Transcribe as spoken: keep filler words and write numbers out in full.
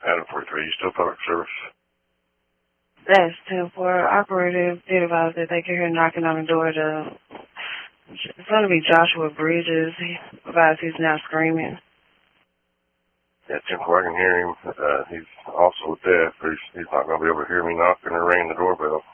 Adam forty-three, you still public service? That's ten four. Operative did advise that they could hear knocking on the door to... It's going to be Joshua Bridges. He advised he's now screaming. Yeah, ten four, I can hear him. Uh, he's also deaf. He's, he's not going to be able to hear me knocking or ringing the doorbell.